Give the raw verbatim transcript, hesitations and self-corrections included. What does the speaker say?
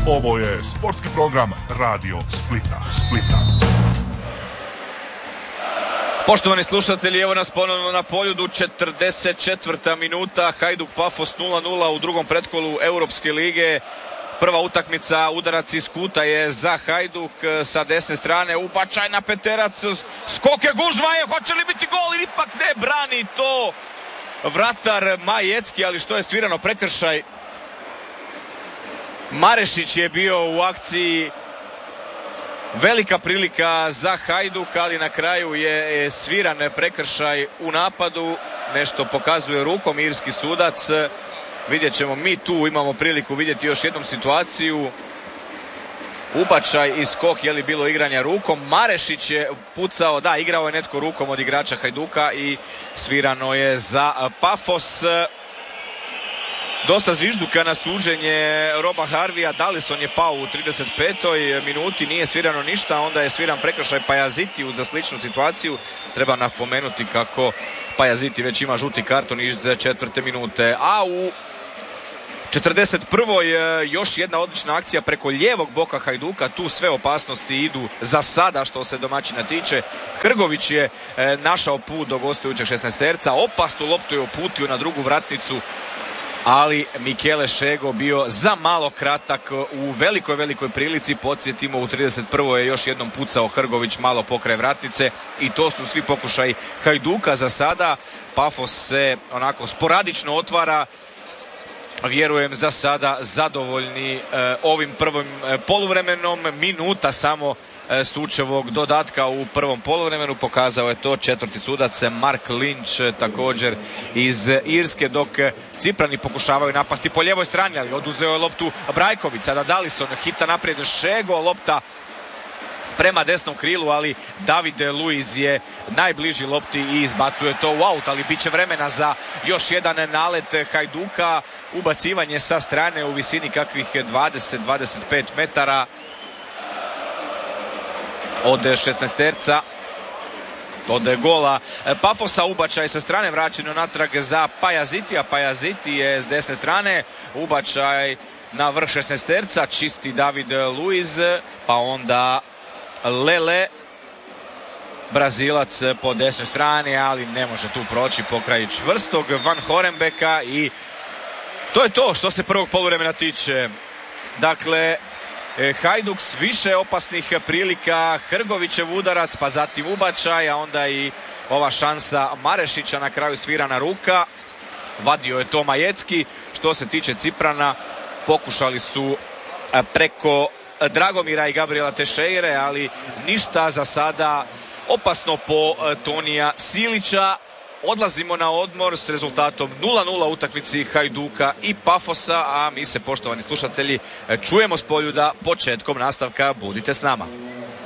Ovo je sportski program Radio Splita. Splita. Poštovani slušatelji, evo nas ponovno na Poljudu, četrdeset četvrta minuta, Hajduk Pafos nula nula u drugom pretkolu Europske lige. Prva utakmica, udarac iz kuta je za Hajduk sa desne strane, ubačaj na Peterac, skoke gužva je, hoće li biti gol ili ipak ne, brani to vratar Majecki, ali što je svirano, prekršaj. Marešić je bio u akciji, velika prilika za Hajduk, ali na kraju je sviran prekršaj u napadu, nešto pokazuje rukom irski sudac. Vidjet ćemo, mi tu imamo priliku vidjeti još jednom situaciju. Ubačaj i skok, je li bilo igranja rukom. Marešić je pucao, da, igrao je netko rukom od igrača Hajduka i svirano je za Pafos. Dosta zvižduka na suđenje Roba Harvija. Dallison je pao u trideset petoj minuti, nije svirano ništa, onda je sviran prekršaj Pajazitiju za sličnu situaciju. Treba napomenuti kako Pajaziti već ima žuti karton iz četvrte minute. A u četrdeset prvoj još jedna odlična akcija preko lijevog boka Hajduka, tu sve opasnosti idu za sada što se domaćina tiče. Hrgović je našao put do gostujućeg šesnaesterca, opasnu loptu je uputio na drugu vratnicu, ali Michele Šego bio za malo kratak u velikoj, velikoj prilici. Podsjetimo, u trideset prvoj je još jednom pucao Hrgović malo pokraj vratnice i to su svi pokušaji Hajduka za sada. Pafos se onako sporadično otvara, vjerujem za sada zadovoljni e, ovim prvim e, poluvremenom. Minuta samo e, sučevog dodatka u prvom poluvremenu, pokazao je to četvrti sudac Mark Lynch, također iz Irske, dok Ciprani pokušavaju napasti po lijevoj strani, ali oduzeo je loptu Brajković. Sada Dallison hita naprijed Šego, lopta prema desnom krilu, ali David Luiz je najbliži lopti i izbacuje to u aut, ali bit će vremena za još jedan nalet Hajduka, ubacivanje sa strane u visini kakvih dvadeset do dvadeset pet metara od šesnaesterca, od gola Pafosa. Ubačaj sa strane, vraćeno natrag za Pajazitija. Pajaziti je s desne strane, ubačaj na vrh šesnaesterca, čisti David Luiz, pa onda Lele, Brazilac po desnoj strani, ali ne može tu proći pokraj čvrstog Van Horenbeka i to je to što se prvog poluvremena tiče. Dakle, Hajduk s više opasnih prilika, Hrgovićev udarac, pa zatim ubačaj, a onda i ova šansa Marešića, na kraju svirana ruka, vadio je to Majecki. Što se tiče Ciprana, pokušali su preko Dragomira i Gabriela Teixeire, ali ništa za sada opasno po Tonija Silića. Odlazimo na odmor s rezultatom nula nula utakmici Hajduka i Pafosa, a mi se, poštovani slušatelji, čujemo s Poljuda početkom nastavka. Budite s nama.